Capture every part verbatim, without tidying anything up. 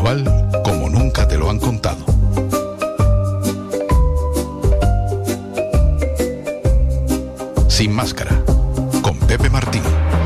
carnaval como nunca te lo han contado. Sin máscara, con Pepe Martín.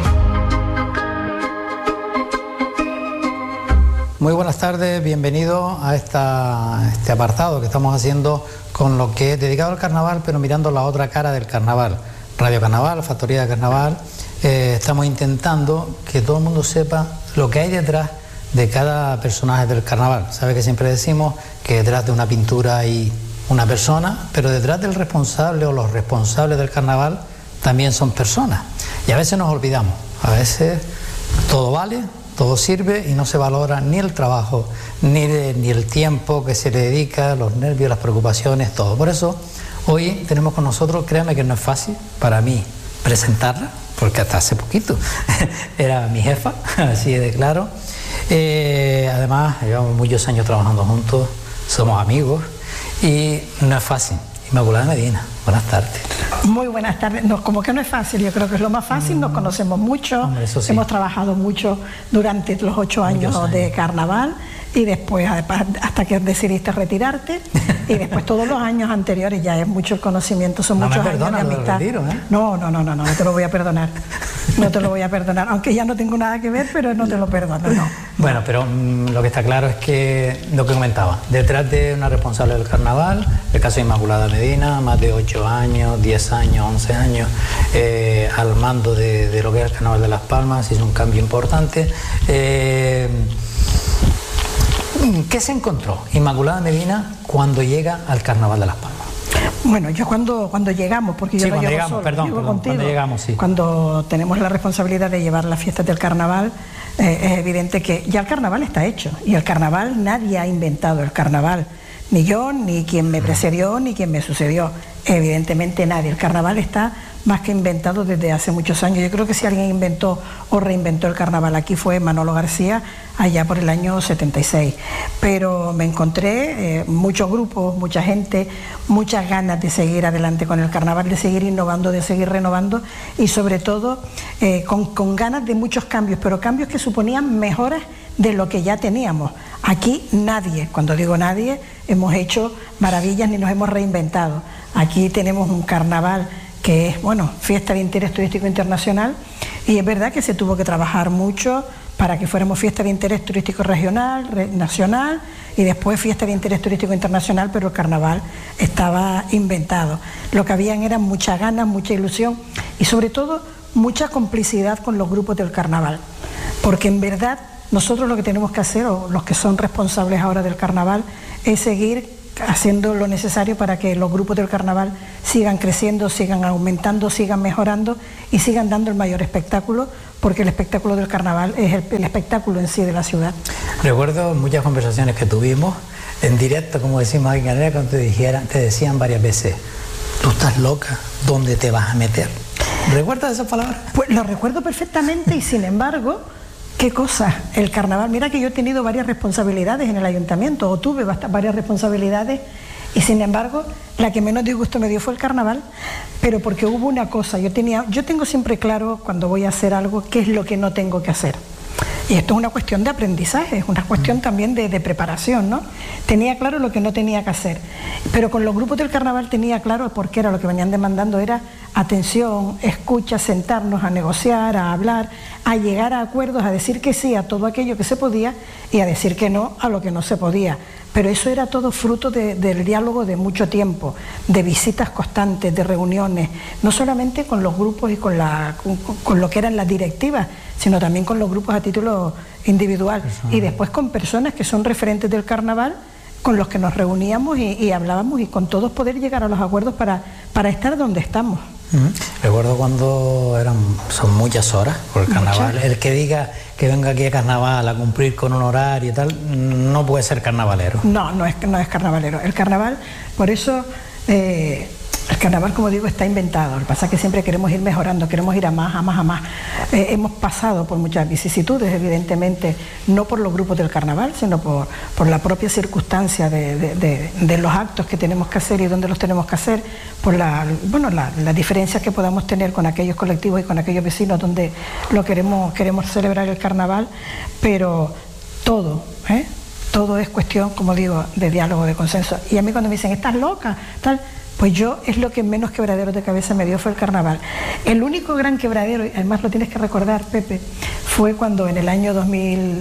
Muy buenas tardes, bienvenidos a esta, este apartado que estamos haciendo con lo que es dedicado al carnaval, pero mirando la otra cara del carnaval. Radio Carnaval, Factoría de Carnaval, eh, estamos intentando que todo el mundo sepa lo que hay detrás de cada personaje del carnaval. Sabe que siempre decimos que detrás de una pintura hay una persona, pero detrás del responsable o los responsables del carnaval también son personas. Y a veces nos olvidamos, a veces todo vale, todo sirve y no se valora ni el trabajo, ni, de, ni el tiempo que se le dedica, los nervios, las preocupaciones, todo. Por eso hoy tenemos con nosotros, créanme que no es fácil para mí presentarla, porque hasta hace poquito era mi jefa, así de claro. Eh, además, llevamos muchos años trabajando juntos, somos amigos y no es fácil. Inmaculada Medina, buenas tardes. Muy buenas tardes. No, como que no es fácil, yo creo que es lo más fácil, nos conocemos mucho, Hombre, eso sí. Hemos trabajado mucho durante los ocho años, años de carnaval y después hasta que decidiste retirarte y después todos los años anteriores, ya es mucho el conocimiento, son no muchos me perdona, años de amistad. Retiro, ¿eh? No, no, no, no, no, no te lo voy a perdonar. No te lo voy a perdonar, aunque ya no tengo nada que ver, pero no te lo perdono, no. Bueno, pero mmm, lo que está claro es que, lo que comentaba, detrás de una responsable del carnaval, el caso de Inmaculada Medina, más de ocho años, diez años, once años, eh, al mando de, de lo que es el Carnaval de Las Palmas, hizo un cambio importante. Eh, ¿Qué se encontró Inmaculada Medina cuando llega al Carnaval de Las Palmas? Bueno, yo cuando, cuando llegamos, porque yo sí, no cuando llego llegamos, solo, perdón, llego perdón, contigo, cuando llegamos, sí. Cuando tenemos la responsabilidad de llevar las fiestas del carnaval, eh, es evidente que ya el carnaval está hecho, y el carnaval nadie ha inventado el carnaval, ni yo, ni quien me precedió, ni quien me sucedió, evidentemente nadie, el carnaval está más que inventado desde hace muchos años. Yo creo que si alguien inventó o reinventó el carnaval aquí fue Manolo García, allá por el año setenta y seis. Pero me encontré eh, muchos grupos, mucha gente, muchas ganas de seguir adelante con el carnaval, de seguir innovando, de seguir renovando y sobre todo eh, con, con ganas de muchos cambios, pero cambios que suponían mejoras de lo que ya teníamos. Aquí nadie, cuando digo nadie, hemos hecho maravillas ni nos hemos reinventado. Aquí tenemos un carnaval que es, bueno, fiesta de interés turístico internacional, y es verdad que se tuvo que trabajar mucho para que fuéramos fiesta de interés turístico regional, re, nacional, y después fiesta de interés turístico internacional, pero el carnaval estaba inventado. Lo que habían eran muchas ganas, mucha ilusión y sobre todo mucha complicidad con los grupos del carnaval, porque en verdad nosotros lo que tenemos que hacer, o los que son responsables ahora del carnaval, es seguir haciendo lo necesario para que los grupos del carnaval sigan creciendo, sigan aumentando, sigan mejorando y sigan dando el mayor espectáculo, porque el espectáculo del carnaval es el, el espectáculo en sí de la ciudad. Recuerdo muchas conversaciones que tuvimos en directo, como decimos aquí en Canarias, cuando te, dijeran, te decían varias veces: tú estás loca, ¿dónde te vas a meter? ¿Recuerdas esas palabras? Pues lo recuerdo perfectamente y sin embargo, ¿qué cosa? El carnaval, mira que yo he tenido varias responsabilidades en el ayuntamiento, o tuve varias responsabilidades, y sin embargo, la que menos disgusto me dio fue el carnaval, pero porque hubo una cosa, yo tenía, yo tengo siempre claro cuando voy a hacer algo qué es lo que no tengo que hacer. Y esto es una cuestión de aprendizaje, es una cuestión también de, de preparación, ¿no? Tenía claro lo que no tenía que hacer, pero con los grupos del carnaval tenía claro por qué era lo que venían demandando, era atención, escucha, sentarnos a negociar, a hablar, a llegar a acuerdos, a decir que sí a todo aquello que se podía y a decir que no a lo que no se podía. Pero eso era todo fruto de, del diálogo de mucho tiempo, de visitas constantes, de reuniones, no solamente con los grupos y con, la, con, con lo que eran las directivas, sino también con los grupos a título individual. Eso. Y después con personas que son referentes del carnaval, con los que nos reuníamos y, y hablábamos, y con todos poder llegar a los acuerdos para, para estar donde estamos. Uh-huh. Recuerdo cuando eran, son muchas horas por el carnaval. Muchas. El que diga que venga aquí a carnaval a cumplir con un horario y tal, no puede ser carnavalero. No, no es, no es carnavalero. El carnaval, por eso, eh, el carnaval, como digo, está inventado. Lo que pasa es que siempre queremos ir mejorando, queremos ir a más, a más, a más. Eh, hemos pasado por muchas vicisitudes, evidentemente, no por los grupos del carnaval, sino por, por la propia circunstancia de, de, de, de los actos que tenemos que hacer y dónde los tenemos que hacer, por la, bueno, la, las diferencias que podamos tener con aquellos colectivos y con aquellos vecinos donde lo queremos, queremos celebrar el carnaval, pero todo, ¿eh? todo es cuestión, como digo, de diálogo, de consenso. Y a mí cuando me dicen, ¿estás loca?, tal, pues yo, es lo que menos quebradero de cabeza me dio fue el carnaval. El único gran quebradero, y además lo tienes que recordar, Pepe, fue cuando en el año dos mil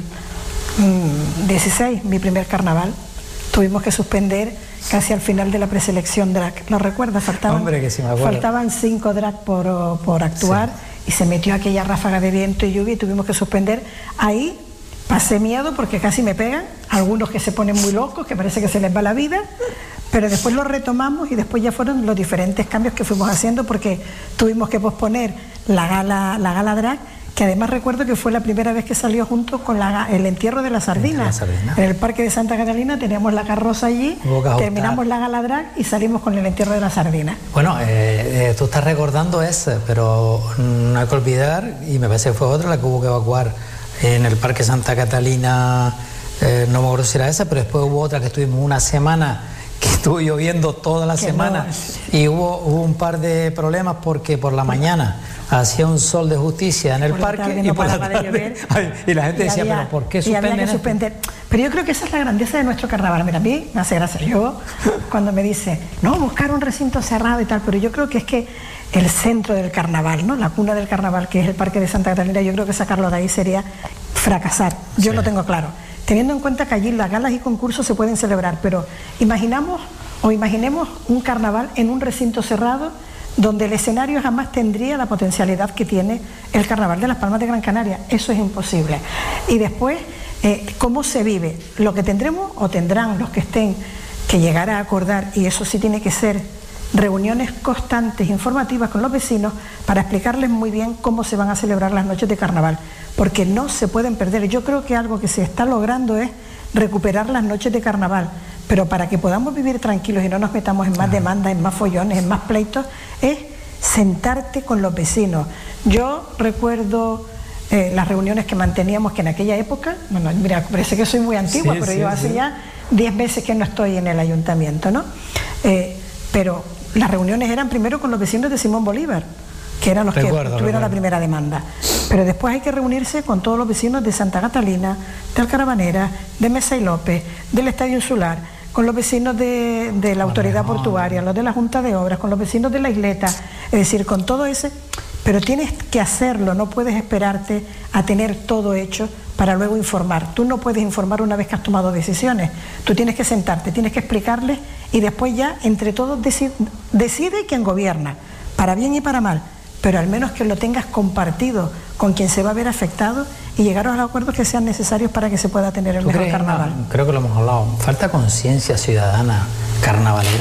dieciséis, mi primer carnaval, tuvimos que suspender casi al final de la preselección drag. ¿Lo recuerdas? Faltaban, Hombre, que sí me acuerdo. Faltaban cinco drag por, por actuar, sí. Y se metió aquella ráfaga de viento y lluvia y tuvimos que suspender. Ahí pasé miedo porque casi me pegan, algunos que se ponen muy locos, que parece que se les va la vida, pero después lo retomamos y después ya fueron los diferentes cambios que fuimos haciendo porque tuvimos que posponer la gala, la gala drag, que además recuerdo que fue la primera vez que salió junto con la, el entierro de la sardina. La sardina. En el Parque de Santa Catalina teníamos la carroza allí, terminamos la gala drag y salimos con el entierro de la sardina. Bueno, eh, eh, tú estás recordando ese, pero no hay que olvidar, y me parece que fue otra la que hubo que evacuar en el Parque Santa Catalina, eh, no me acuerdo si era esa, pero después hubo otra que estuvimos una semana que estuvo lloviendo toda la semana no. y hubo, hubo un par de problemas porque por la mañana hacía un sol de justicia en el por parque tarde, y no por la tarde, ay, y la gente y decía, había, pero ¿por qué suspenden? Suspender. Pero yo creo que esa es la grandeza de nuestro carnaval. Mira, a mí me hace gracia yo cuando me dice, no, buscar un recinto cerrado y tal, pero yo creo que es que el centro del carnaval, ¿no? La cuna del carnaval, que es el Parque de Santa Catalina, yo creo que sacarlo de ahí sería fracasar. Yo sí. Lo tengo claro. Teniendo en cuenta que allí las galas y concursos se pueden celebrar, pero imaginamos o imaginemos un carnaval en un recinto cerrado donde el escenario jamás tendría la potencialidad que tiene el Carnaval de Las Palmas de Gran Canaria. Eso es imposible. Y después, eh, ¿cómo se vive? Lo que tendremos o tendrán los que estén que llegar a acordar, y eso sí tiene que ser reuniones constantes, informativas con los vecinos para explicarles muy bien cómo se van a celebrar las noches de carnaval, porque no se pueden perder. Yo creo que algo que se está logrando es recuperar las noches de carnaval, pero para que podamos vivir tranquilos y no nos metamos en más demandas, en más follones, en más pleitos, es sentarte con los vecinos. Yo recuerdo eh, las reuniones que manteníamos, que en aquella época, bueno, mira, parece que soy muy antigua, sí, pero sí, yo hace sí. ya diez meses que no estoy en el ayuntamiento, ¿no? Eh, pero las reuniones eran primero con los vecinos de Simón Bolívar, que eran los recuerdo, que tuvieron recuerdo. la primera demanda. Pero después hay que reunirse con todos los vecinos de Santa Catalina, de Alcarabanera, de Mesa y López, del Estadio Insular, con los vecinos de, de la autoridad bueno, portuaria, los de la Junta de Obras, con los vecinos de la Isleta, es decir, con todo ese... Pero tienes que hacerlo, no puedes esperarte a tener todo hecho para luego informar. Tú no puedes informar una vez que has tomado decisiones. Tú tienes que sentarte, tienes que explicarles y después ya entre todos decide, decide quien gobierna, para bien y para mal, pero al menos que lo tengas compartido con quien se va a ver afectado y llegar a los acuerdos que sean necesarios para que se pueda tener el mejor carnaval. No, creo que lo hemos hablado. ¿Falta conciencia ciudadana carnavalera?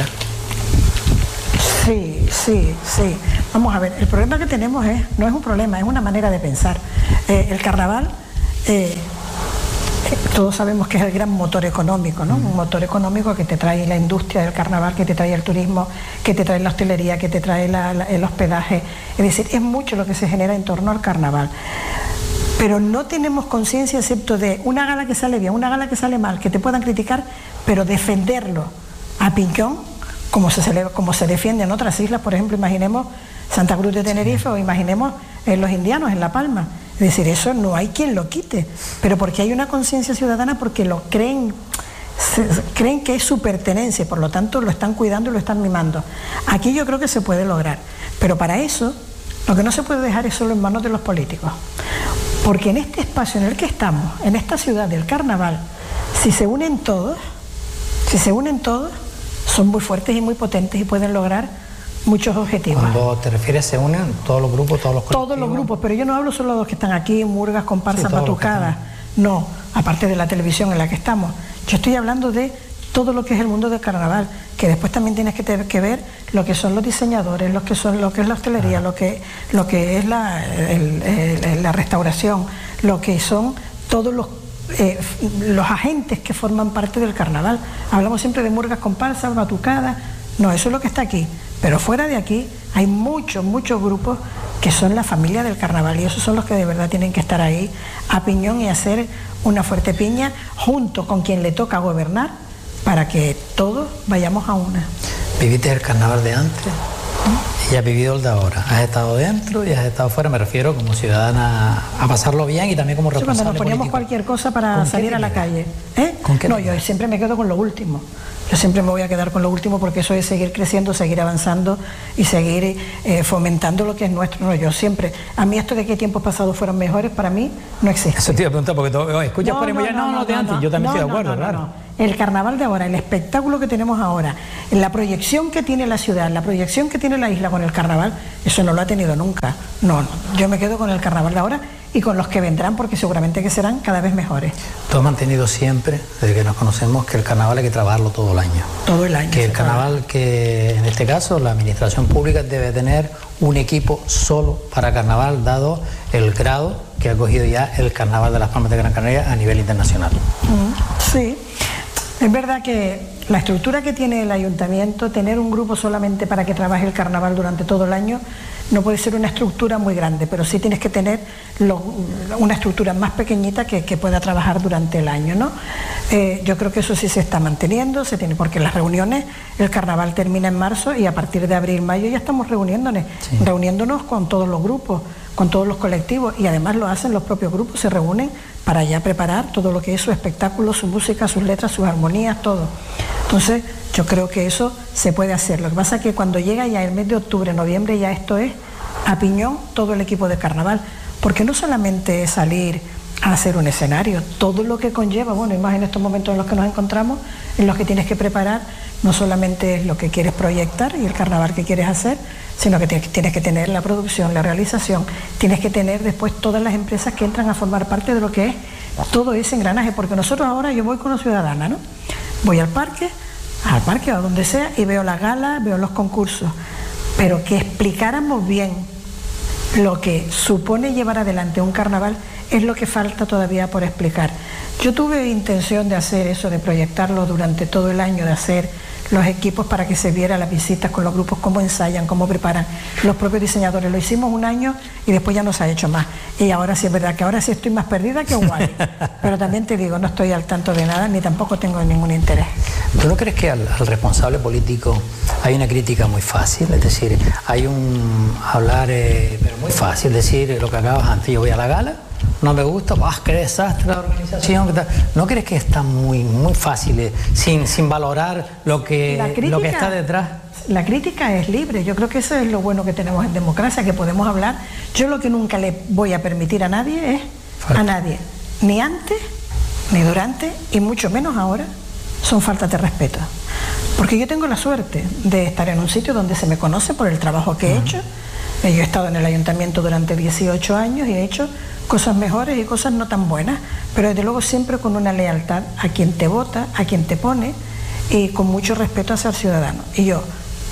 Sí, sí, sí. Vamos a ver, el problema que tenemos es, no es un problema, es una manera de pensar. Eh, el carnaval, eh, todos sabemos que es el gran motor económico, ¿no? Un motor económico que te trae la industria del carnaval, que te trae el turismo, que te trae la hostelería, que te trae la, la, el hospedaje. Es decir, es mucho lo que se genera en torno al carnaval. Pero no tenemos conciencia excepto de una gala que sale bien, una gala que sale mal, que te puedan criticar, pero defenderlo a piñón, como se, celebra, como se defiende en otras islas, por ejemplo, imaginemos Santa Cruz de Tenerife sí. o imaginemos eh, los indianos en La Palma. Es decir, eso no hay quien lo quite, pero porque hay una conciencia ciudadana, porque lo creen, se, creen que es su pertenencia, por lo tanto lo están cuidando y lo están mimando. Aquí yo creo que se puede lograr, pero para eso lo que no se puede dejar es solo en manos de los políticos, porque en este espacio en el que estamos, en esta ciudad del carnaval, si se unen todos, si se unen todos, son muy fuertes y muy potentes y pueden lograr muchos objetivos. Cuando te refieres se unen todos los grupos, todos los colectivos. Todos los grupos, pero yo no hablo solo de los que están aquí, murgas, comparsas, sí, batucadas. No, aparte de la televisión en la que estamos. Yo estoy hablando de todo lo que es el mundo del carnaval, que después también tienes que tener que ver lo que son los diseñadores, lo que son lo que es la hostelería, ah. lo que lo que es la, el, el, la restauración, lo que son todos los Eh, los agentes que forman parte del carnaval. Hablamos siempre de murgas, comparsas, batucadas. No, eso es lo que está aquí, pero fuera de aquí hay muchos, muchos grupos que son la familia del carnaval y esos son los que de verdad tienen que estar ahí a piñón y hacer una fuerte piña junto con quien le toca gobernar para que todos vayamos a una. ¿Viviste el carnaval de antes Y has vivido el de ahora, has estado dentro y has estado fuera, me refiero como ciudadana a pasarlo bien y también como responsable sí, cuando nos poníamos político. Cualquier cosa para salir a la calle. ¿Eh? ¿Con qué no, yo siempre me quedo con lo último. Yo siempre me voy a quedar con lo último porque eso es seguir creciendo, seguir avanzando y seguir eh, fomentando lo que es nuestro. No, yo siempre, a mí esto de que tiempos pasados fueron mejores, para mí no existe. Eso te iba a preguntar porque tú oh, escuchas no, por ahí, no, no, no, no, no, de antes, no, yo también no, estoy de acuerdo, no, no, claro. No, no. El carnaval de ahora, el espectáculo que tenemos ahora, la proyección que tiene la ciudad, la proyección que tiene la isla con el carnaval, eso no lo ha tenido nunca. No, no, yo me quedo con el carnaval de ahora y con los que vendrán, porque seguramente que serán cada vez mejores. Tú has mantenido siempre, desde que nos conocemos, que el carnaval hay que trabajarlo todo el año. Todo el año. Que el carnaval, que en este caso la administración pública debe tener un equipo solo para carnaval, dado el grado que ha cogido ya el carnaval de las Palmas de Gran Canaria a nivel internacional. Mm, sí, es verdad que la estructura que tiene el ayuntamiento, tener un grupo solamente para que trabaje el carnaval durante todo el año, no puede ser una estructura muy grande, pero sí tienes que tener lo, una estructura más pequeñita que, que pueda trabajar durante el año, ¿no? Eh, yo creo que eso sí se está manteniendo, se tiene, porque las reuniones, el carnaval termina en marzo y a partir de abril, mayo ya estamos reuniéndonos, sí. reuniéndonos con todos los grupos, con todos los colectivos, y además lo hacen los propios grupos, se reúnen para ya preparar todo lo que es su espectáculo, su música, sus letras, sus armonías, todo. Entonces, yo creo que eso se puede hacer. Lo que pasa es que cuando llega ya el mes de octubre, noviembre, ya esto es a piñón todo el equipo de carnaval, porque no solamente es salir a hacer un escenario, todo lo que conlleva, bueno, y más en estos momentos en los que nos encontramos, en los que tienes que preparar, no solamente es lo que quieres proyectar y el carnaval que quieres hacer, sino que tienes que tener la producción, la realización, tienes que tener después todas las empresas que entran a formar parte de lo que es todo ese engranaje, porque nosotros ahora, yo voy como ciudadana, ¿no? Voy al parque, al parque o a donde sea, y veo la gala, veo los concursos, pero que explicáramos bien lo que supone llevar adelante un carnaval es lo que falta todavía por explicar. Yo tuve intención de hacer eso, de proyectarlo durante todo el año, de hacer los equipos para que se viera las visitas con los grupos, cómo ensayan, cómo preparan los propios diseñadores. Lo hicimos un año y después ya no se ha hecho más. Y ahora sí es verdad que ahora sí estoy más perdida que un Wally. Pero también te digo, no estoy al tanto de nada, ni tampoco tengo ningún interés. ¿Tú no crees que al, al responsable político hay una crítica muy fácil? Es decir, hay un hablar eh, pero muy fácil, decir lo que acabas antes, yo voy a la gala, no me gusta, ¡ah, qué desastre la organización! ¿No crees que está muy, muy fácil, eh, sin, sin valorar lo que, crítica, lo que está detrás? La crítica es libre, yo creo que eso es lo bueno que tenemos en democracia, que podemos hablar. Yo lo que nunca le voy a permitir a nadie es, Falta. a nadie, ni antes, ni durante, y mucho menos ahora, son faltas de respeto. Porque yo tengo la suerte de estar en un sitio donde se me conoce por el trabajo que he uh-huh. hecho. Yo he estado en el ayuntamiento durante dieciocho años y he hecho cosas mejores y cosas no tan buenas, pero desde luego siempre con una lealtad a quien te vota, a quien te pone, y con mucho respeto hacia el ciudadano. Y yo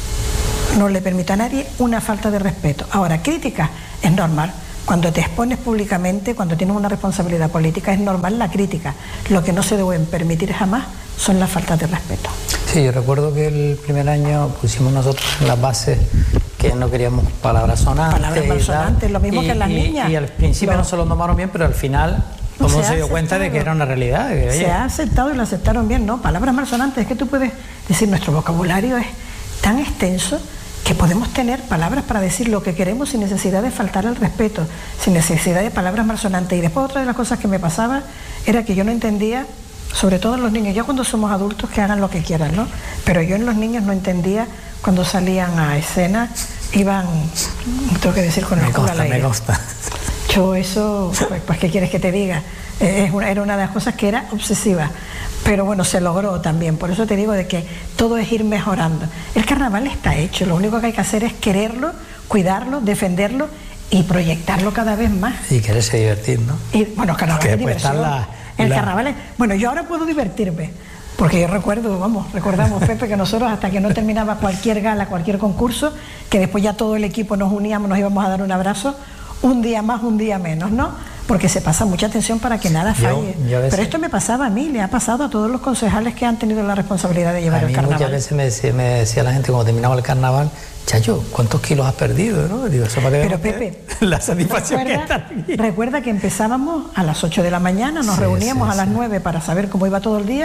no le permito a nadie una falta de respeto. Ahora, crítica es normal. Cuando te expones públicamente, cuando tienes una responsabilidad política, es normal la crítica. Lo que no se debe permitir jamás son las faltas de respeto. Sí, yo recuerdo que el primer año pusimos nosotros en las bases que no queríamos palabras sonantes. Palabras malsonantes, lo mismo y, que en las y, niñas. Y al principio no, no se lo tomaron bien, pero al final todo el mundo se dio cuenta de que era una realidad. Que, se ha aceptado y lo aceptaron bien, ¿no? Palabras malsonantes, es que tú puedes decir, nuestro vocabulario es tan extenso que podemos tener palabras para decir lo que queremos sin necesidad de faltar al respeto, sin necesidad de palabras malsonantes. Y después otra de las cosas que me pasaba era que yo no entendía, sobre todo en los niños, ya cuando somos adultos que hagan lo que quieran, ¿no? Pero yo en los niños no entendía cuando salían a escena, iban, tengo que decir, con el culo al aire. Me consta. Yo eso, pues, pues ¿qué quieres que te diga? Es una, era una de las cosas que era obsesiva. Pero bueno, se logró también, por eso te digo de que todo es ir mejorando. El carnaval está hecho, lo único que hay que hacer es quererlo, cuidarlo, defenderlo y proyectarlo cada vez más. Y quererse divertir, ¿no? Y bueno, el carnaval es diversión. La, el la... carnaval es... Bueno, yo ahora puedo divertirme, porque yo recuerdo, vamos, recordamos, Pepe, que nosotros hasta que no terminaba cualquier gala, cualquier concurso, que después ya todo el equipo nos uníamos, nos íbamos a dar un abrazo, un día más, un día menos, ¿no? Porque se pasa mucha atención para que nada falle. Yo, yo veces, Pero esto me pasaba a mí, le ha pasado a todos los concejales que han tenido la responsabilidad de llevar a mí el carnaval. Muchas veces me decía, me decía la gente cuando terminaba el carnaval, Chayo, ¿cuántos kilos has perdido? ¿No? Digo, eso para que Pero Pepe, la satisfacción recuerda, que está aquí. Recuerda que empezábamos a las ocho de la mañana, nos sí, reuníamos sí, a las sí. nueve para saber cómo iba todo el día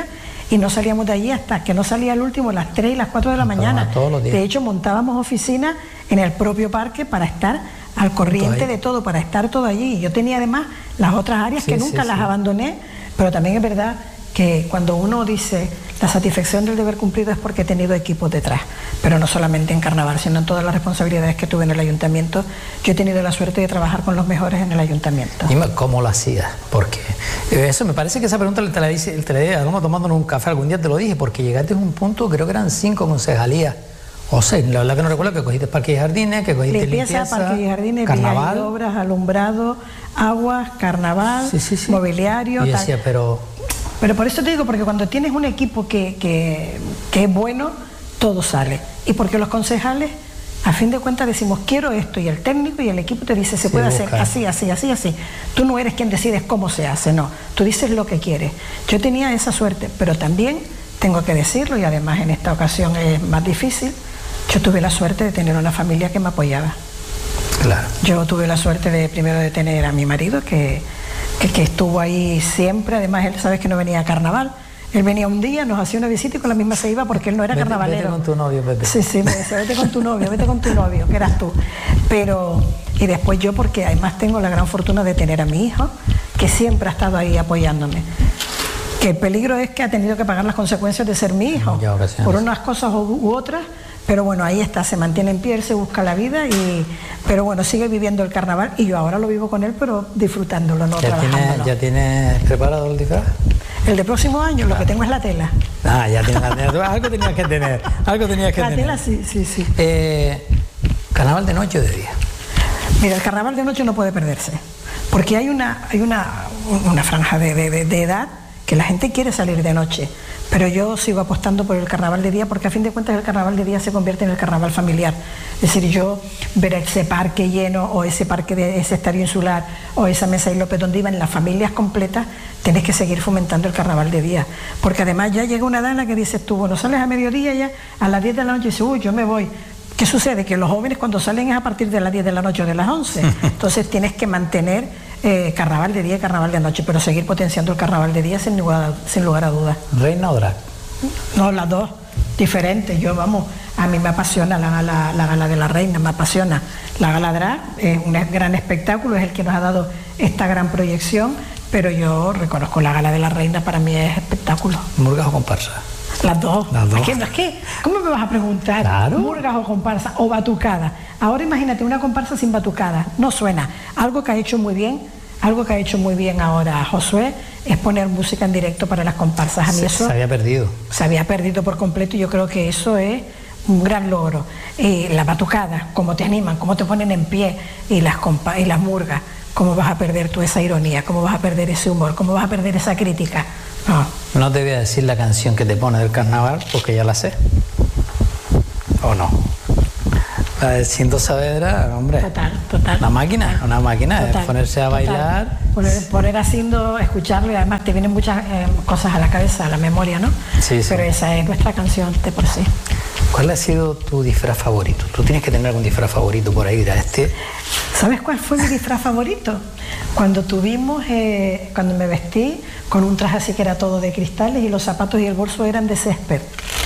y no salíamos de allí hasta que no salía el último, las tres y las cuatro de la mañana. Todos los días. De hecho, montábamos oficinas en el propio parque para estar al corriente de todo, para estar todo allí. Y yo tenía además las otras áreas sí, que nunca sí, las sí. abandoné, pero también es verdad que cuando uno dice la satisfacción del deber cumplido es porque he tenido equipos detrás, pero no solamente en carnaval, sino en todas las responsabilidades que tuve en el ayuntamiento. Yo he tenido la suerte de trabajar con los mejores en el ayuntamiento. Dime cómo lo hacías, porque eso me parece que esa pregunta te la hice, te la dije, algunos tomándonos un café, algún día te lo dije, porque llegaste a un punto, creo que eran cinco concejalías, o seis, la verdad que no recuerdo, que cogiste parques y jardines, que cogiste limpieza, limpieza parques y jardines, carnaval, vías y obras, alumbrado, aguas, carnaval, sí, sí, sí. mobiliario. Y decía, tal. pero... Pero por eso te digo, porque cuando tienes un equipo que, que, que es bueno, todo sale. Y porque los concejales, a fin de cuentas, decimos, quiero esto, y el técnico y el equipo te dice, se, se puede busca. hacer así, así, así, así. Tú no eres quien decides cómo se hace, no. Tú dices lo que quieres. Yo tenía esa suerte, pero también tengo que decirlo, y además en esta ocasión es más difícil, yo tuve la suerte de tener una familia que me apoyaba. Claro. Yo tuve la suerte de primero de tener a mi marido, que... Que, que estuvo ahí siempre, además él sabes que no venía a carnaval, él venía un día, nos hacía una visita y con la misma se iba porque él no era vete, carnavalero. Vete con tu novio, Pepe. Sí, sí, me decía, vete con tu novio, vete con tu novio, que eras tú. Pero, y después yo, porque además tengo la gran fortuna de tener a mi hijo, que siempre ha estado ahí apoyándome. Que el peligro es que ha tenido que pagar las consecuencias de ser mi hijo, por unas cosas u, u otras. Pero bueno, ahí está, se mantiene en pie, él se busca la vida, y pero bueno, sigue viviendo el carnaval y yo ahora lo vivo con él, pero disfrutándolo, no ¿Ya trabajándolo. Tienes, ¿Ya tienes preparado el disfraz? El de próximo año, claro. Lo que tengo es la tela. Ah, ya tienes la tela, algo tenías que tener, algo tenías que la tener. La tela sí, sí, sí. Eh, ¿Carnaval de noche o de día? Mira, el carnaval de noche no puede perderse, porque hay una, hay una, una franja de, de, de edad que la gente quiere salir de noche. Pero yo sigo apostando por el carnaval de día, porque a fin de cuentas el carnaval de día se convierte en el carnaval familiar. Es decir, yo ver ese parque lleno, o ese parque de ese estadio insular, o esa mesa y López donde iban las familias completas, tienes que seguir fomentando el carnaval de día. Porque además ya llega una edad en la que dices tú, bueno, sales a mediodía ya, a las diez de la noche y dices, uy, yo me voy. ¿Qué sucede? Que los jóvenes cuando salen es a partir de las diez de la noche o de las once. Entonces tienes que mantener eh, carnaval de día y carnaval de noche, pero seguir potenciando el carnaval de día sin lugar, sin lugar a dudas. ¿Reina o drag? No, las dos, diferentes. Yo, vamos, a mí me apasiona la gala, la gala de la reina, me apasiona. La gala drag es un gran espectáculo, es el que nos ha dado esta gran proyección, pero yo reconozco la gala de la reina, para mí es espectáculo. ¿Murgas o comparsa? Las dos. Las dos. Es que, es que, ¿cómo me vas a preguntar? Claro. ¿Murgas o comparsa o batucada? Ahora imagínate una comparsa sin batucada, no suena. Algo que ha hecho muy bien, algo que ha hecho muy bien ahora Josué, es poner música en directo para las comparsas. A mí se, eso se había perdido. Se había perdido por completo, y yo creo que eso es un gran logro. Y la batucada, cómo te animan, cómo te ponen en pie, y las, compa y las murgas, cómo vas a perder tú esa ironía, cómo vas a perder ese humor, cómo vas a perder esa crítica. No. No te voy a decir la canción que te pone del carnaval, porque ya la sé. ¿O no? La de Cinto Saavedra, hombre. Total, total. Una máquina, una máquina, total, es ponerse a total. bailar. Poner, poner a Cinto, escucharlo, y además te vienen muchas eh, cosas a la cabeza, a la memoria, ¿no? Sí, sí. Pero esa es nuestra canción de por sí. ¿Cuál ha sido tu disfraz favorito? Tú tienes que tener algún disfraz favorito por ahí, dirá este. ¿Sabes cuál fue mi disfraz favorito? Cuando tuvimos, eh, cuando me vestí con un traje así que era todo de cristales, y los zapatos y el bolso eran de césped.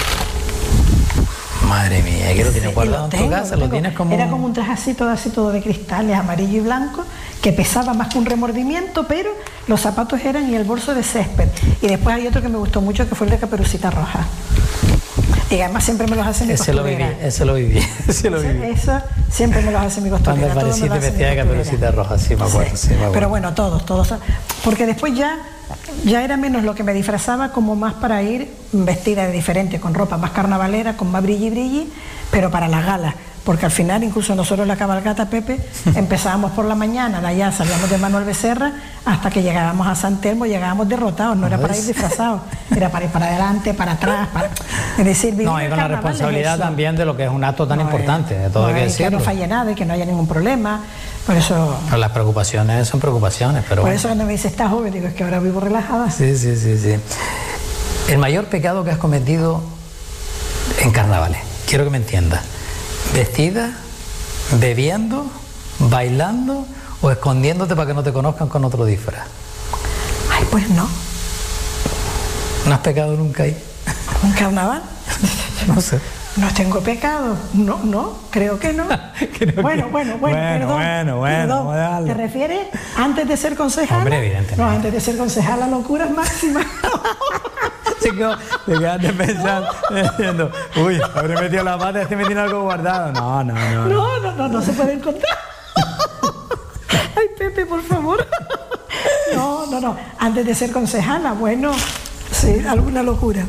Madre mía, ¿qué lo tienes guardado en tu casa? ¿Lo tienes como...? Era como un traje así, todo así, todo de cristales, amarillo y blanco, que pesaba más que un remordimiento, pero los zapatos eran y el bolso de césped. Y después hay otro que me gustó mucho, que fue el de Caperucita Roja. Y además siempre me los hace mi ese costurera. Lo viví, ese lo viví, ese lo viví. Eso siempre me los hace mi costurera. Cuando apareciste vestida de Caperucita Roja, sí me acuerdo, sí, sí me acuerdo. Pero bueno, todos, todos. Porque después ya, ya era menos lo que me disfrazaba, como más para ir vestida de diferente, con ropa más carnavalera, con más brilli brilli, pero para las galas. Porque al final, incluso nosotros la cabalgata, Pepe, empezábamos por la mañana, de allá salíamos de Manuel Becerra, hasta que llegábamos a San Telmo, llegábamos derrotados, no era para ir disfrazados, era para ir para adelante, para atrás, para... es decir, no, y con la responsabilidad también de lo que es un acto tan no importante, de todo no, hay que decirlo. Que no falle nada y que no haya ningún problema, por eso... No, las preocupaciones son preocupaciones, pero... Por bueno. eso cuando me dice, estás joven, digo, es que ahora vivo relajada. Sí, sí, sí, sí. El mayor pecado que has cometido en carnavales, quiero que me entiendas. ¿Vestida, bebiendo, bailando o escondiéndote para que no te conozcan con otro disfraz? Ay, pues no. ¿No has pecado nunca ahí? ¿Un carnaval? No sé. No tengo pecado. No, no, creo que no. Creo bueno, que... bueno, bueno, bueno, perdón. Bueno, bueno, perdón. ¿Te refieres antes de ser concejala? Hombre, evidentemente. No, antes de ser concejala, locuras máximas. Te quedaste pensando, diciendo, uy, habré metido la pata, este me tiene algo guardado. No, no, no. No, no, no, no se puede encontrar. Ay, Pepe, por favor. No, no, no. Antes de ser concejala, bueno, sí, alguna locura.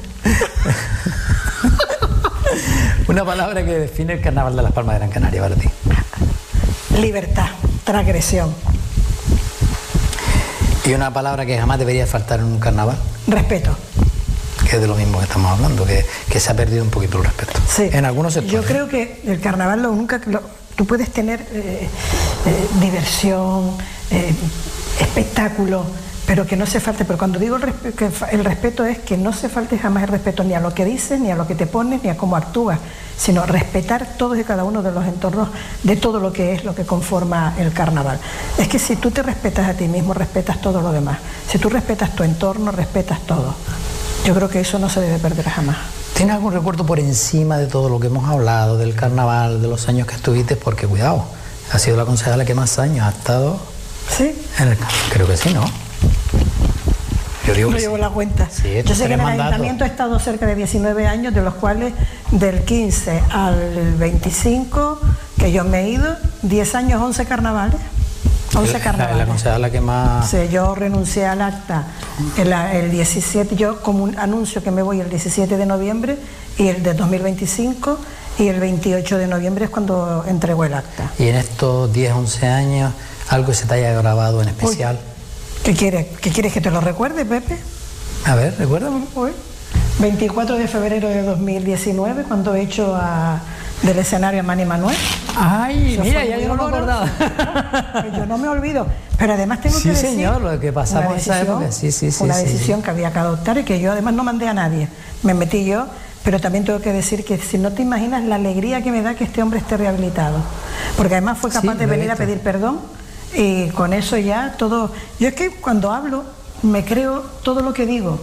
Una palabra que define el Carnaval de Las Palmas de Gran Canaria para ti. Libertad, transgresión. Y una palabra que jamás debería faltar en un carnaval. Respeto. Que es de lo mismo que estamos hablando, que, que se ha perdido un poquito el respeto. Sí. En algunos sectores. Yo creo que el carnaval lo nunca... Lo, tú puedes tener eh, eh, diversión, eh, espectáculo, pero que no se falte. Pero cuando digo el, resp que el respeto es que no se falte jamás el respeto ni a lo que dices, ni a lo que te pones, ni a cómo actúas, sino respetar todos y cada uno de los entornos, de todo lo que es lo que conforma el carnaval. Es que si tú te respetas a ti mismo, respetas todo lo demás. Si tú respetas tu entorno, respetas todo. Yo creo que eso no se debe perder jamás. ¿Tienes algún recuerdo por encima de todo lo que hemos hablado, del carnaval, de los años que estuviste? Porque cuidado, ha sido la concejala que más años ha estado... ¿Sí? En el, creo que sí, ¿no? Yo digo no que llevo sí. la cuenta. Sí, yo sé que en el mandato. ayuntamiento he estado cerca de diecinueve años, de los cuales del quince al veinticinco, que yo me he ido, diez años, once carnavales. once carnavales. La concejala que más... Sí, yo renuncié al acta el, el diecisiete, yo como un anuncio que me voy el diecisiete de noviembre y el de dos mil veinticinco, y el veintiocho de noviembre es cuando entregó el acta. Y en estos diez, once años, algo que se te haya grabado en especial. Uy, ¿qué quieres? ¿Qué quieres que te lo recuerde, Pepe? A ver, recuérdame. Uy, veinticuatro de febrero de dos mil diecinueve, cuando he hecho a, del escenario a Manny Manuel. Ay, Eso mira, ya yo no me doloroso. acordaba. Yo no me olvido, pero además tengo Sí, que decir... señor, lo que pasamos una en esa decisión, época, sí, sí, sí, Una sí, decisión sí. que había que adoptar y que yo además no mandé a nadie, me metí yo, pero también tengo que decir que si no te imaginas la alegría que me da que este hombre esté rehabilitado, porque además fue capaz Sí, de lo he venir a visto. pedir perdón y con eso ya todo... Yo es que cuando hablo me creo todo lo que digo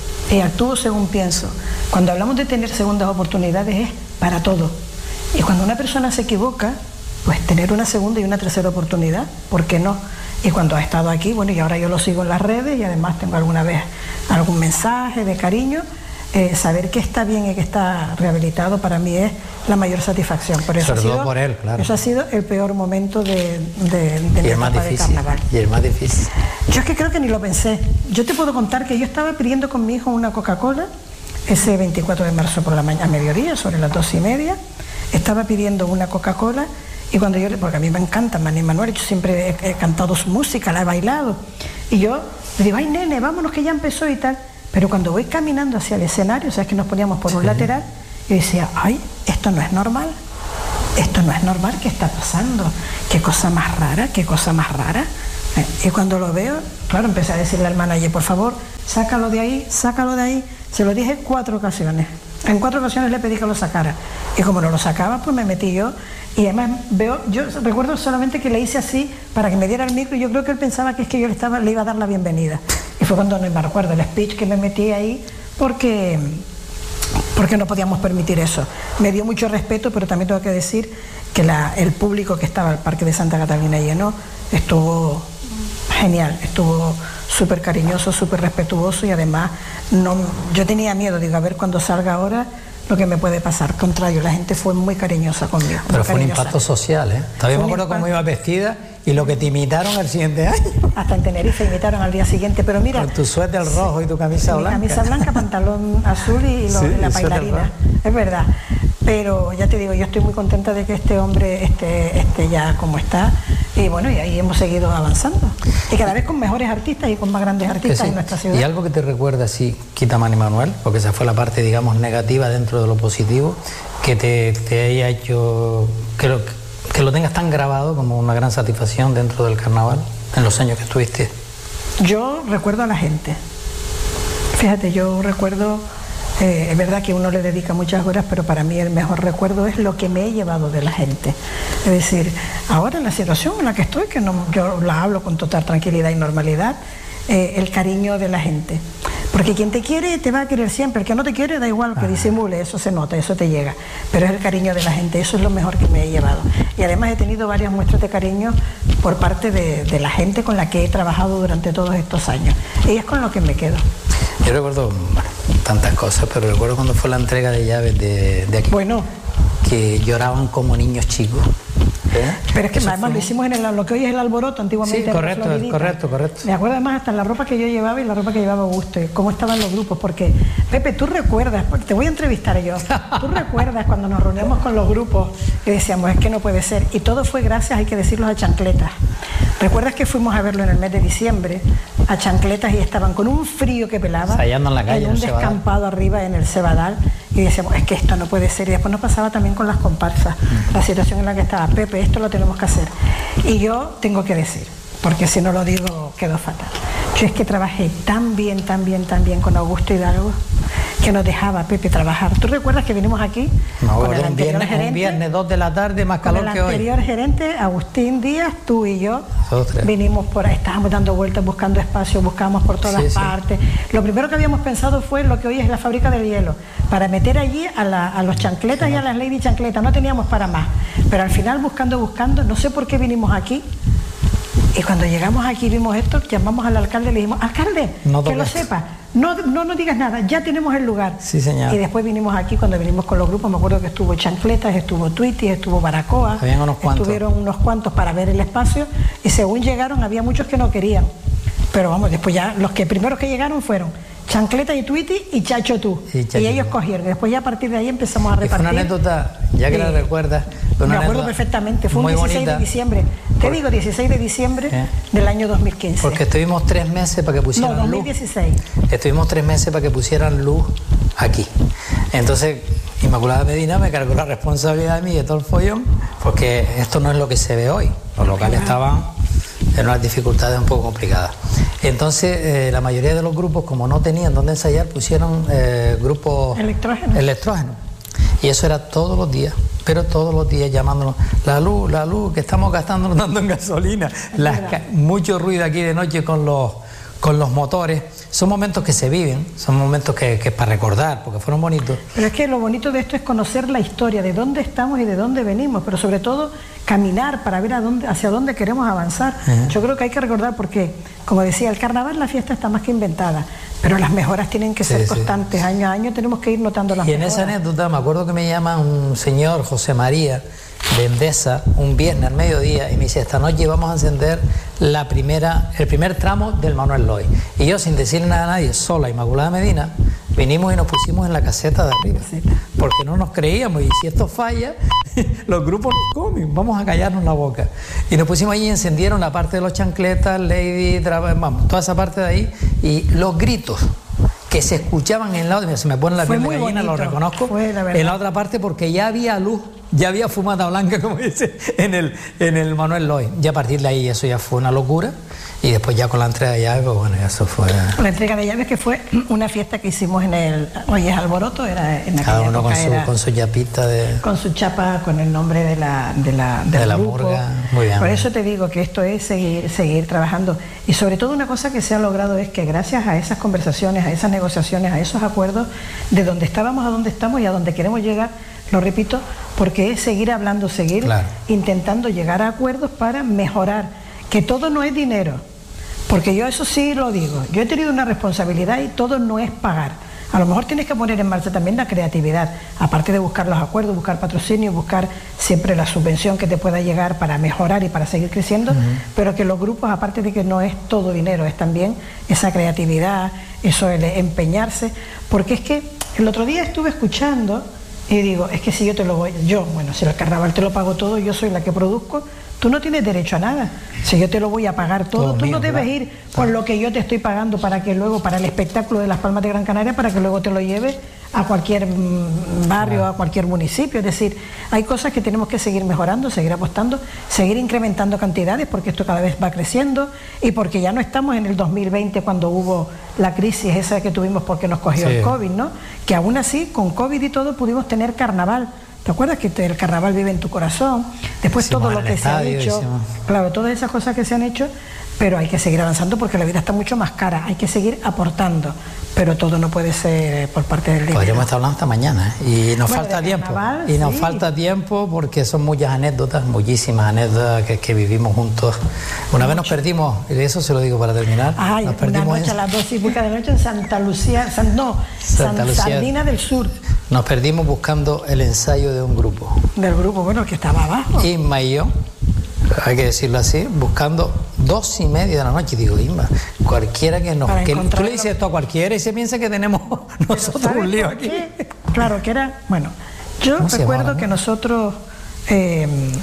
y actúo según pienso. Cuando hablamos de tener segundas oportunidades es para todo. Y cuando una persona se equivoca, pues tener una segunda y una tercera oportunidad, ¿por qué no? Y cuando ha estado aquí, bueno, y ahora yo lo sigo en las redes y además tengo alguna vez algún mensaje de cariño, eh, saber que está bien y que está rehabilitado para mí es la mayor satisfacción. Por eso Sobre ha todo sido, por él, claro. Eso ha sido el peor momento de, de, de Y mi el más etapa de difícil. carnaval. Y el más difícil. Yo es que creo que ni lo pensé. Yo te puedo contar que yo estaba pidiendo con mi hijo una Coca-Cola ese veinticuatro de marzo por la mañana, a mediodía, sobre las dos y media. Estaba pidiendo una Coca-Cola y cuando yo, porque a mí me encanta Manny Manuel, yo siempre he, he cantado su música, la he bailado. Y yo le digo, ay nene, vámonos que ya empezó y tal. Pero cuando voy caminando hacia el escenario, o sea, es que nos poníamos por un Sí. lateral, yo decía, ay, esto no es normal. Esto no es normal, ¿qué está pasando? Qué cosa más rara, qué cosa más rara. Eh, Y cuando lo veo, claro, empecé a decirle al manager, por favor, sácalo de ahí, sácalo de ahí. Se lo dije cuatro ocasiones. En cuatro ocasiones le pedí que lo sacara. Y como no lo sacaba, pues me metí yo. Y además veo, yo recuerdo solamente que le hice así para que me diera el micro y yo creo que él pensaba que es que yo le, estaba, le iba a dar la bienvenida. Y fue cuando no me recuerdo el speech que me metí ahí porque... porque no podíamos permitir eso. Me dio mucho respeto, pero también tengo que decir que la, el público que estaba al Parque de Santa Catalina lleno estuvo genial, estuvo súper cariñoso, súper respetuoso y además no, yo tenía miedo, digo, a ver cuando salga ahora lo que me puede pasar. Al contrario, la gente fue muy cariñosa conmigo. Pero muy fue un cariñosa. impacto social, ¿eh? Todavía me acuerdo cómo iba vestida y lo que te imitaron el siguiente año. Hasta en Tenerife imitaron al día siguiente, pero mira... Con tu suéter rojo y tu camisa mi blanca. camisa blanca, pantalón azul y, lo- Sí, y la el suéter bailarina. rojo. Es verdad. Pero ya te digo, yo estoy muy contenta de que este hombre esté, esté ya como está. Y bueno, y ahí hemos seguido avanzando. Y cada vez con mejores artistas y con más grandes Que artistas sí. en nuestra ciudad. Y algo que te recuerda así, quita Manny Manuel, porque esa fue la parte, digamos, negativa dentro de lo positivo, que te, te haya hecho, que lo, que lo tengas tan grabado como una gran satisfacción dentro del carnaval, en los años que estuviste. Yo recuerdo a la gente. Fíjate, yo recuerdo, eh, es verdad que uno le dedica muchas horas, pero para mí el mejor recuerdo es lo que me he llevado de la gente. Es decir, ahora en la situación en la que estoy, que no, yo la hablo con total tranquilidad y normalidad, eh, el cariño de la gente. Porque quien te quiere te va a querer siempre, el que no te quiere da igual que disimule, eso se nota, eso te llega, pero es el cariño de la gente, eso es lo mejor que me he llevado. Y además he tenido varias muestras de cariño por parte de, de la gente con la que he trabajado durante todos estos años, y es con lo que me quedo. Yo recuerdo, bueno, tantas cosas, pero recuerdo cuando fue la entrega de llaves de, de aquí. Bueno. Que lloraban como niños chicos. ¿Eh? Pero es que eso además fue... lo hicimos en el, lo que hoy es el Alboroto, antiguamente. Sí, correcto, correcto, correcto. Me acuerdo además hasta la ropa que yo llevaba y la ropa que llevaba Augusto, y cómo estaban los grupos, porque, Pepe, tú recuerdas, te voy a entrevistar yo, tú recuerdas cuando nos reuníamos con los grupos y decíamos, es que no puede ser, y todo fue gracias, hay que decirlo, a Chancletas. ¿Recuerdas que fuimos a verlo en el mes de diciembre a Chancletas y estaban con un frío que pelaba, ensayando en la calle, en un descampado arriba en el Cebadal, y decíamos, es que esto no puede ser? Y después nos pasaba también con las comparsas, uh-huh. La situación en la que estaba, Pepe, esto lo tenemos que hacer. Y yo tengo que decir, porque si no lo digo quedó fatal, yo es que trabajé tan bien, tan bien, tan bien con Augusto Hidalgo, que nos dejaba Pepe trabajar. ¿Tú recuerdas que vinimos aquí no, con el un anterior viernes, gerente? Un viernes, dos de la tarde, más calor que hoy. El anterior gerente, Agustín Díaz, tú y yo, vinimos por ahí, estábamos dando vueltas, buscando espacio, buscábamos por todas sí, partes. Sí. Lo primero que habíamos pensado fue lo que hoy es la fábrica del hielo, para meter allí a, la, a los chancletas sí. y a las lady chancletas, no teníamos para más. Pero al final, buscando, buscando, no sé por qué vinimos aquí. Y cuando llegamos aquí y vimos esto, llamamos al alcalde y le dijimos, alcalde, no que lo sepa, no, no nos digas nada, ya tenemos el lugar. Sí, señor. Y después vinimos aquí, cuando vinimos con los grupos, me acuerdo que estuvo Chancletas, estuvo Tweety, estuvo Baracoa, habían unos cuantos. Estuvieron unos cuantos para ver el espacio, y según llegaron había muchos que no querían. Pero vamos, después ya, los que primeros que llegaron fueron Chancleta y Tweety y Chacho tú. Y, Chacho, y ellos cogieron. Después ya a partir de ahí empezamos a repartir. Fue una anécdota, ya que y, la recuerdas. Me acuerdo perfectamente, fue un dieciséis bonita. de diciembre. Te Por, digo, dieciséis de diciembre ¿eh? del año dos mil quince. Porque estuvimos tres meses para que pusieran no, dos mil dieciséis. luz. Estuvimos tres meses para que pusieran luz aquí. Entonces, Inmaculada Medina me cargó la responsabilidad de mí de todo el follón, porque esto no es lo que se ve hoy. Los locales estaban en unas dificultades un poco complicadas. Entonces, eh, la mayoría de los grupos, como no tenían dónde ensayar, pusieron eh, grupos electrógenos. electrógenos. Y eso era todos los días, pero todos los días llamándonos, la luz, la luz, que estamos gastando tanto en gasolina, Las, mucho ruido aquí de noche con los, con los motores. Son momentos que se viven, son momentos que, que es para recordar, porque fueron bonitos. Pero es que lo bonito de esto es conocer la historia, de dónde estamos y de dónde venimos, pero sobre todo caminar para ver a dónde, hacia dónde queremos avanzar. Uh-huh. Yo creo que hay que recordar porque, como decía, el carnaval, la fiesta está más que inventada, pero las mejoras tienen que ser sí, constantes, sí. año a año tenemos que ir notando las y mejoras. Y en esa anécdota me acuerdo que me llama un señor, José María, de Endesa, un viernes al mediodía, y me dice, esta noche vamos a encender la primera, el primer tramo del Manuel Loy. Y yo, sin decirle nada a nadie, sola, Inmaculada Medina, vinimos y nos pusimos en la caseta de arriba, sí. porque no nos creíamos, y si esto falla, los grupos nos comen, vamos a callarnos la boca. Y nos pusimos ahí y encendieron la parte de los chancletas, Lady, vamos, toda esa parte de ahí, y los gritos que se escuchaban en la otra, se me pone la piel de gallina, lo reconozco, la en la otra parte, porque ya había luz, ya había fumata blanca, como dice, en el, en el Manuel Loy. Ya a partir de ahí eso ya fue una locura, y después ya con la entrega de llaves, pues bueno, eso fue... La entrega de llaves, que fue una fiesta que hicimos en el, hoy es Alboroto, era en aquella Cada uno con su, era, con su chapita de... Con su chapa, con el nombre de la, de la, del de la grupo. murga, muy bien. Por eso te digo que esto es seguir, seguir trabajando, y sobre todo una cosa que se ha logrado es que gracias a esas conversaciones, a esas negociaciones, a esos acuerdos, de donde estábamos a donde estamos y a donde queremos llegar, lo repito, porque es seguir hablando, seguir claro. intentando llegar a acuerdos para mejorar, que todo no es dinero, porque yo eso sí lo digo, yo he tenido una responsabilidad y todo no es pagar. A lo mejor tienes que poner en marcha también la creatividad, aparte de buscar los acuerdos, buscar patrocinio, buscar siempre la subvención que te pueda llegar para mejorar y para seguir creciendo, uh-huh. pero que los grupos, aparte de que no es todo dinero, es también esa creatividad, eso el empeñarse, porque es que el otro día estuve escuchando y digo, es que si yo te lo voy, yo, bueno, si el carnaval te lo pago todo, yo soy la que produzco, tú no tienes derecho a nada. Si yo te lo voy a pagar todo, todo tú mío, no debes ¿verdad? ir por lo que yo te estoy pagando para que luego, para el espectáculo de las Palmas de Gran Canaria, para que luego te lo lleves a cualquier barrio, a cualquier municipio. Es decir, hay cosas que tenemos que seguir mejorando, seguir apostando, seguir incrementando cantidades, porque esto cada vez va creciendo, y porque ya no estamos en el dos mil veinte cuando hubo la crisis esa que tuvimos porque nos cogió sí. el COVID, ¿no? Que aún así, con COVID y todo, pudimos tener carnaval. ¿Te acuerdas que el carnaval vive en tu corazón? Después hicimos todo lo que se ha hecho, hicimos. claro, todas esas cosas que se han hecho pero hay que seguir avanzando porque la vida está mucho más cara, hay que seguir aportando, pero todo no puede ser por parte del dinero. Podríamos estar hablando hasta mañana, ¿eh? Y nos bueno, falta tiempo, carnaval, y nos sí. falta tiempo porque son muchas anécdotas, muchísimas anécdotas que, que vivimos juntos. Una Mucho. vez nos perdimos, y eso se lo digo para terminar. Ay, nos perdimos una noche en... a las dos y pico de la noche en Santa Lucía, San, no, Santa San, Lucía. Sardina del Sur. Nos perdimos buscando el ensayo de un grupo. Del grupo, bueno, que estaba abajo. Inma y yo, hay que decirlo así, buscando dos y media de la noche. Y digo, Inma, cualquiera que nos... Que, tú le dices esto a cualquiera y se piensa que tenemos nosotros un lío aquí. Qué? Claro, que era... Bueno, yo recuerdo que nosotros eh,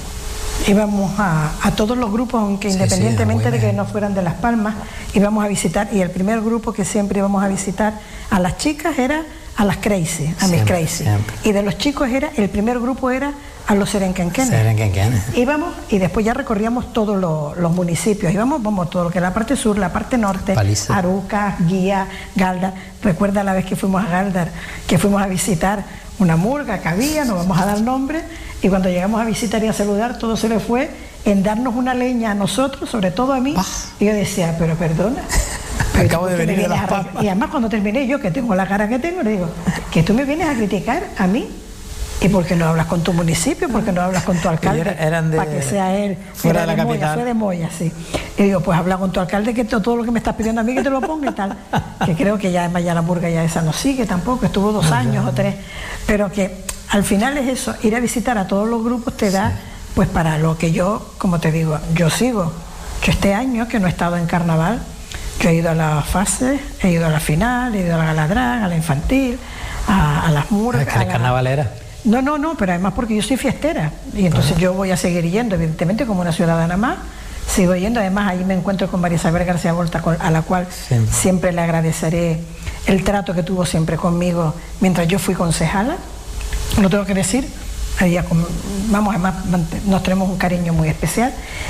íbamos a, a todos los grupos, aunque sí, independientemente sí, de que no fueran de Las Palmas, íbamos a visitar, y el primer grupo que siempre íbamos a visitar a las chicas era a las Crazy, a mis Crazy. Siempre. Y de los chicos era, el primer grupo era a los Serenquenquenes. Serenquenquenes. Íbamos y después ya recorríamos todos los, los municipios. Íbamos, vamos, todo lo que es la parte sur, la parte norte, Paliza. Aruca, Guía, Galdar. Recuerda la vez que fuimos a Galdar, que fuimos a visitar una murga que había, no vamos a dar nombre, y cuando llegamos a visitar y a saludar, todo se le fue en darnos una leña a nosotros, sobre todo a mí. Ah. Y yo decía, pero perdona. Pero acabo de venir de Las Palmas. Y además cuando terminé yo, que tengo la cara que tengo, le digo, que tú me vienes a criticar a mí. ¿Y por qué no hablas con tu municipio? ¿Por qué no hablas con tu alcalde? Era, eran de, para que sea él. Fuera de la de capital. Moya, fue de Moya, sí. Y digo, pues habla con tu alcalde, que todo lo que me estás pidiendo a mí que te lo ponga y tal. Que creo que ya además ya la murga ya esa no sigue tampoco, estuvo dos no, años ya. o tres. Pero que al final es eso, ir a visitar a todos los grupos te da, sí. pues para lo que yo, como te digo, yo sigo. Yo este año que no he estado en carnaval, yo he ido a la fase, he ido a la final, he ido a la galadrán, a la infantil, a, a las murgas. Es que eres carnavalera. No, no, no, pero además porque yo soy fiestera y entonces uh-huh. yo voy a seguir yendo, evidentemente como una ciudadana más, sigo yendo, además ahí me encuentro con María Isabel García Volta, a la cual siempre. siempre le agradeceré el trato que tuvo siempre conmigo mientras yo fui concejala, lo tengo que decir, ella, vamos, además nos tenemos un cariño muy especial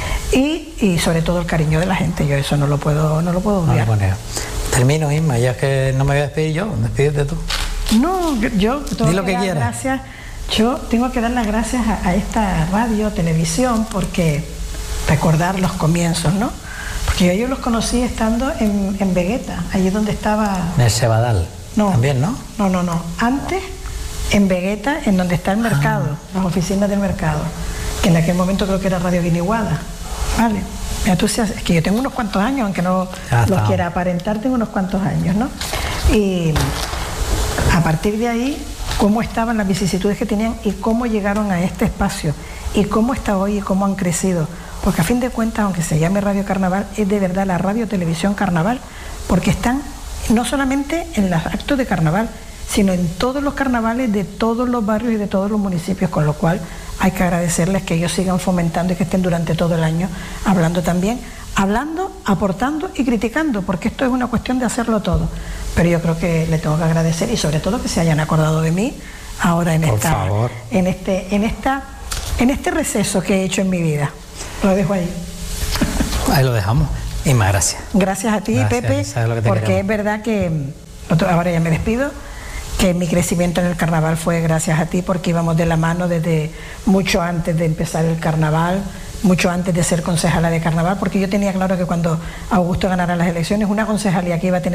y, y sobre todo el cariño de la gente, yo eso no lo puedo, no lo puedo obviar. Bueno, termino, Inma, ya es que no me voy a despedir yo, despídete tú. No, yo tengo Di lo que, que dar quieras. gracias, yo tengo que dar las gracias a, a esta radio, televisión, porque recordar los comienzos, ¿no? Porque yo, yo los conocí estando en, en Vegueta, allí donde estaba... En el Cebadal, no, también, ¿no? No, no, no, antes en Vegueta, en donde está el mercado, ah. las oficinas del mercado, que en aquel momento creo que era Radio Guiniguada, ¿vale? Mira, tú seas, es que yo tengo unos cuantos años, aunque no los quiera aparentar, tengo unos cuantos años, ¿no? Y... a partir de ahí, cómo estaban las vicisitudes que tenían y cómo llegaron a este espacio y cómo está hoy y cómo han crecido. Porque a fin de cuentas, aunque se llame Radio Carnaval, es de verdad la radio televisión Carnaval, porque están no solamente en los actos de carnaval, sino en todos los carnavales de todos los barrios y de todos los municipios, con lo cual hay que agradecerles que ellos sigan fomentando y que estén durante todo el año hablando también, hablando, aportando y criticando, porque esto es una cuestión de hacerlo todo. Pero yo creo que le tengo que agradecer y sobre todo que se hayan acordado de mí ahora en Por esta, favor. en este, en esta, en este receso que he hecho en mi vida. Lo dejo ahí. Ahí lo dejamos. Y más gracias. Gracias a ti, gracias, Pepe, porque queremos. Es verdad que ahora ya me despido. Que mi crecimiento en el carnaval fue gracias a ti, porque íbamos de la mano desde mucho antes de empezar el carnaval, mucho antes de ser concejala de carnaval, porque yo tenía claro que cuando Augusto ganara las elecciones, una concejalía que iba a tener